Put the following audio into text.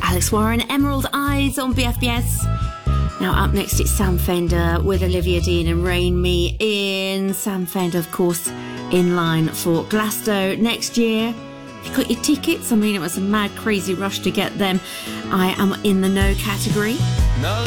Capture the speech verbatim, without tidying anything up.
Alex Warren, Emerald Eyes on B F B S. Now up next it's Sam Fender with Olivia Dean and Rain Me In. Sam Fender, of course, in line for Glasgow next year. If you got your tickets, I mean, it was a mad, crazy rush to get them. I am in the no category. Now